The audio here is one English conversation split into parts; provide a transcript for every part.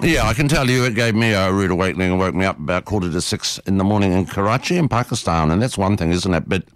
Yeah, I can tell you it gave me a rude awakening and woke me up about 5:45 in the morning in Karachi in Pakistan, and that's one thing, isn't it? But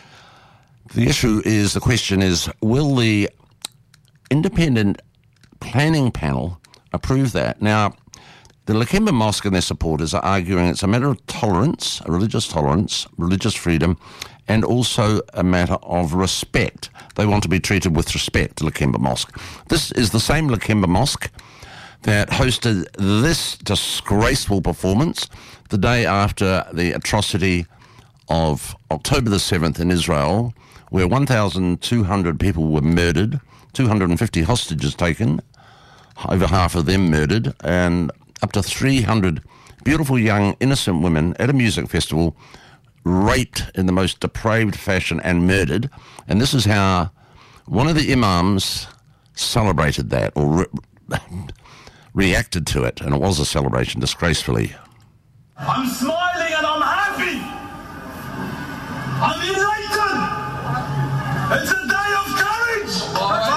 the question is, will the independent planning panel approve that? Now, the Lakemba Mosque and their supporters are arguing it's a matter of tolerance, religious freedom, and also a matter of respect. They want to be treated with respect, Lakemba Mosque. This is the same Lakemba Mosque that hosted this disgraceful performance the day after the atrocity of October the 7th in Israel, where 1,200 people were murdered, 250 hostages taken, over half of them murdered, and up to 300 beautiful young innocent women at a music festival raped in the most depraved fashion and murdered. And this is how one of the imams celebrated that, or reacted to it, and it was a celebration, disgracefully. I'm smiling and I'm happy. I'm elated. It's a day of courage. It's a day of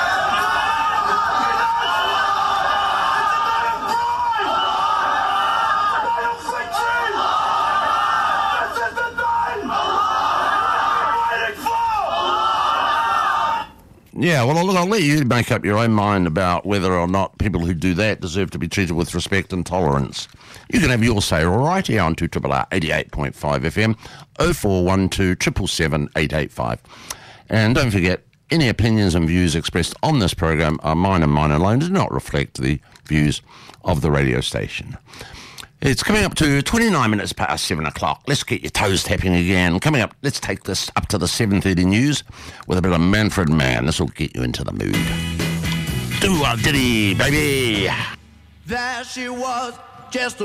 pride. A day of victory. This is the day we're waiting for. Yeah, well, look, I'll let you make up your own mind about whether or not people who do that deserve to be treated with respect and tolerance. You can have your say right here on 2RR 88.5 FM, 0412 777 885. And don't forget, any opinions and views expressed on this program are mine and mine alone, do not reflect the views of the radio station. It's coming up to 29 minutes past 7 o'clock. Let's get your toes tapping again. Coming up, let's take this up to the 7:30 news with a bit of Manfred Mann. This will get you into the mood. Do a ditty, baby. There she was, just